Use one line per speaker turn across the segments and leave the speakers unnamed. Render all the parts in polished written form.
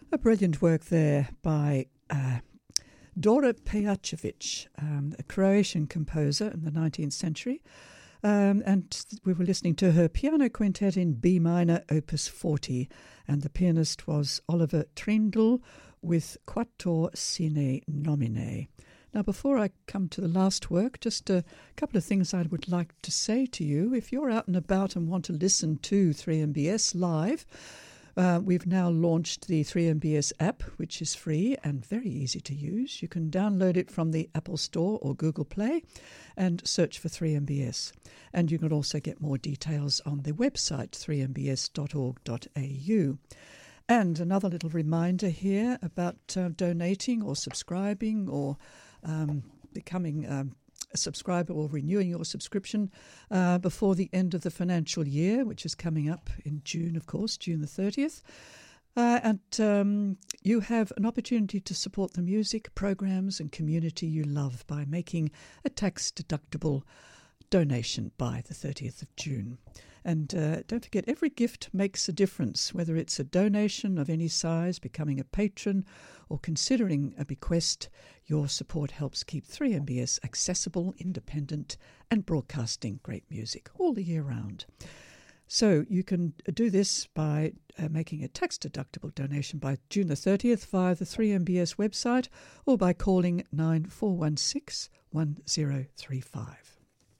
A brilliant work there by Dora Pejacevic, a Croatian composer in the 19th century. And we were listening to her piano quintet in B minor, opus 40. And the pianist was Oliver Trindle with Quattuor sine nomine. Now, before I come to the last work, just a couple of things I would like to say to you. If you're out and about and want to listen to 3MBS live, we've now launched the 3MBS app, which is free and very easy to use. You can download it from the Apple Store or Google Play and search for 3MBS. And you can also get more details on the website 3mbs.org.au. And another little reminder here about donating or subscribing or becoming a subscriber or renewing your subscription before the end of the financial year, which is coming up in June, of course, June the 30th. And you have an opportunity to support the music, programs and community you love by making a tax-deductible donation by the 30th of June. And don't forget, every gift makes a difference, whether it's a donation of any size, becoming a patron, or considering a bequest. Your support helps keep 3MBS accessible, independent, and broadcasting great music all the year round. So you can do this by making a tax-deductible donation by June the 30th via the 3MBS website or by calling 9416 1035.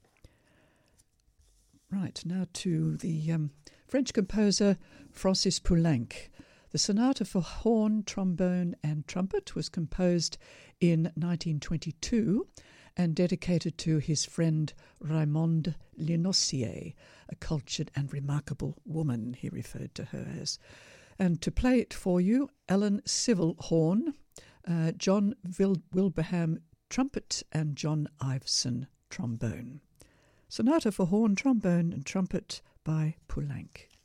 Right, now to the French composer Francis Poulenc. The Sonata for Horn, Trombone and Trumpet was composed in 1922 and dedicated to his friend Raymonde Lenossier, a cultured and remarkable woman, he referred to her as. And to play it for you, Alan Civil horn, John Wilbraham trumpet and John Iveson trombone. Sonata for Horn, Trombone and Trumpet by Poulenc.